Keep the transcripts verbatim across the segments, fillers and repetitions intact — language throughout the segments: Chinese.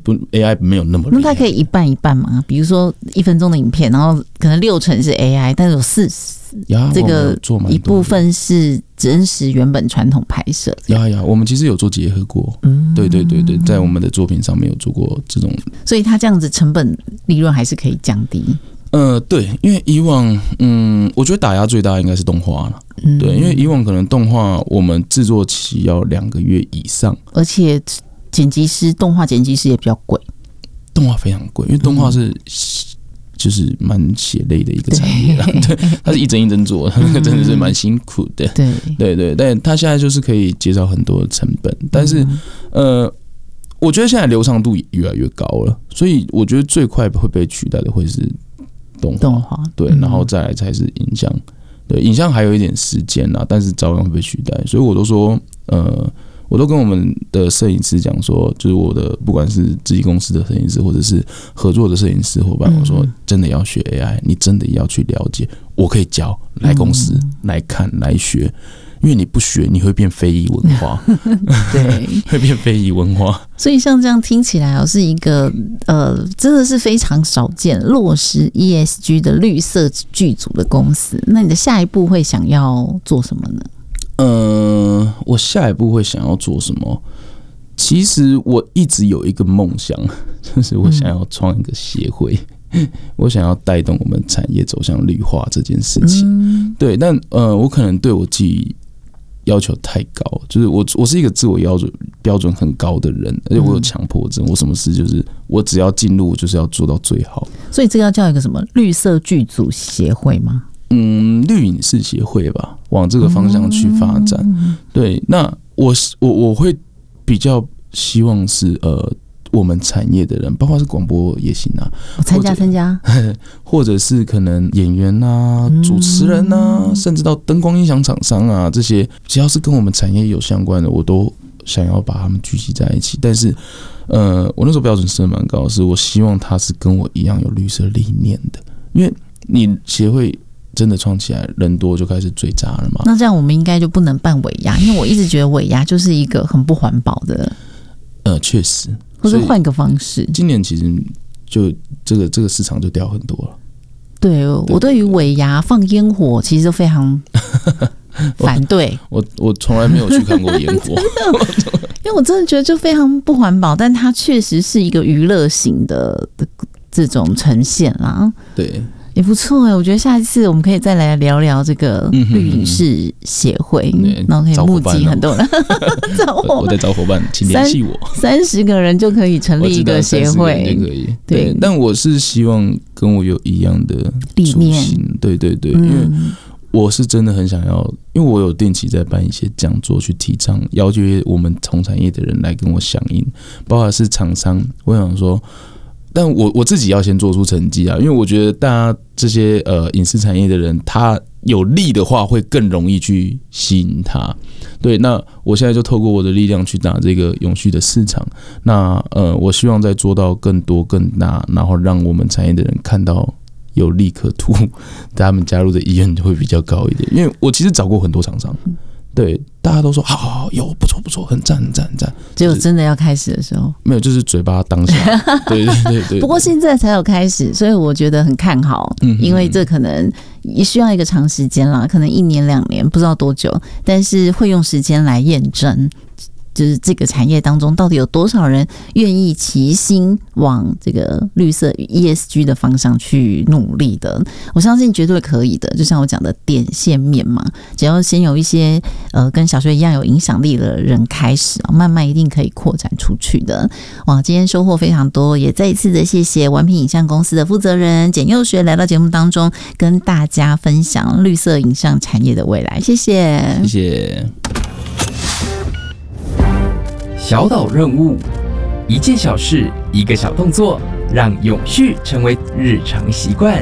不 A I 没有那么厉害。 那它可以一半一半吗？比如说一分钟的影片，然后可能六成是 A I， 但是有四这个一部分是真实原本传统拍摄。 呀呀，我们其实有做结合过，嗯，对对对对，在我们的作品上面有做过这种， 所以它这样子成本利润还是可以降低。 呃，对，因为以往，嗯，我觉得打压最大应该是动画了，嗯，对，因为以往可能动画我们制作期要两个月以上， 而且剪辑师、动画剪辑师也比较贵， 动画非常贵，因为动画是。嗯就是蛮血泪的一个产业啦，对，它是一帧一帧做，那个真的是蛮辛苦的， 对对对，但它现在就是可以减少很多的成本，但是、嗯、呃，我觉得现在流畅度也越来越高了，所以我觉得最快会被取代的会是动画， 动画对，然后再来才是影像，对，影像还有一点时间啦，但是早晚会被取代，所以我都说，呃。我都跟我们的摄影师讲说，就是我的不管是自己公司的摄影师，或者是合作的摄影师伙伴，我说真的要学 A I， 你真的要去了解，我可以教，来公司、嗯、来看来学，因为你不学，你会变非遗文化， 对， 会变非遗文化。 所以像这样听起来，是一个呃，真的是非常少见落实 E S G 的绿色剧组的公司。那你的下一步会想要做什么呢？ 呃，我下一步会想要做什么？其实我一直有一个梦想，就是我想要创一个协会，嗯、我想要带动我们产业走向绿化这件事情。嗯、对，但呃，我可能对我自己要求太高，就是我我是一个自我要求标准很高的人，而且我有强迫症，我什么事就是我只要进入，就是要做到最好。 所以这个要叫一个什么绿色剧组协会吗？ 嗯，绿影视协会吧，往这个方向去发展。嗯、对，那我我我会比较希望是呃，我们产业的人，包括是广播也行啊， 参加参加， 或者是可能演员啊、主持人啊，嗯、甚至到灯光音响厂商啊，这些只要是跟我们产业有相关的，我都想要把他们聚集在一起。但是，呃，我那时候标准设蛮高的，是我希望他是跟我一样有绿色理念的，因为你协会。真的创起来，人多就开始追渣了嘛？ 那这样我们应该就不能办尾牙，因为我一直觉得尾牙就是一个很不环保的。 呃，确实， 或者换个方式。今年其实就这个这个市场就掉很多了。 对，我对于尾牙放烟火其实都非常反对。 我我从来没有去看过烟火， 因为我真的觉得就非常不环保，但它确实是一个娱乐型的这种呈现啦。 对。 也不错哎，我觉得下一次我们可以再来聊聊这个绿影视协会，嗯、然后可以募集很多人。 我在找伙伴，请联系我。 三十个人就可以成立一个协会， 就可以。对，对但我是希望跟我有一样的理念。 对对对，嗯、因为我是真的很想要，因为我有定期在办一些讲座去提倡，邀约我们同产业的人来跟我响应，包括是厂商，我想说。但我我自己要先做出成绩啊，因为我觉得大家这些呃影视产业的人，他有力的话会更容易去吸引他。对，那我现在就透过我的力量去打这个永续的市场。那呃，我希望再做到更多更大，然后让我们产业的人看到有利可图，他们加入的意愿会比较高一点。因为我其实找过很多厂商。对，大家都说好好好，有不错不错，很赞很赞很赞。 只有真的要开始的时候， 没有，就是嘴巴当下。对对 对, 对, 对。 不过现在才有开始，所以我觉得很看好，嗯、因为这可能也需要一个长时间啦，可能一年两年，不知道多久，但是会用时间来验证。就是这个产业当中到底有多少人愿意齐心往这个绿色 E S G 的方向去努力的，我相信绝对可以的。就像我讲的点线面嘛，只要先有一些呃跟小学一样有影响力的人开始，慢慢一定可以扩展出去的。哇，今天收获非常多，也再一次的谢谢完品影像公司的负责人简佑学来到节目当中，跟大家分享绿色影像产业的未来。谢谢， 谢谢。 小岛任务，一件小事，一个小动作，让永续成为日常习惯。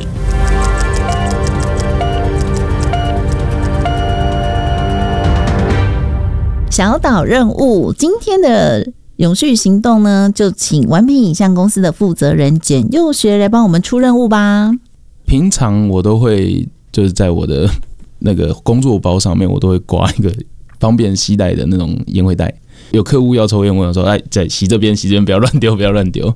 小岛任务，今天的永续行动呢，就请完品影像公司的负责人简佑学来帮我们出任务吧。 平常我都会就是在我的那个工作包上面，我都会挂一个方便携带的那种烟灰袋。有客户要抽烟，我想说，哎，在洗这边，洗这边，不要乱丢，不要乱丢。